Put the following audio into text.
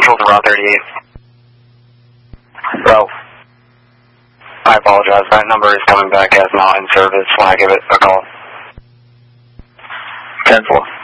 Central to Route 38. Ralph. I apologize. That number is coming back as not in service when I give it a call. 10-4.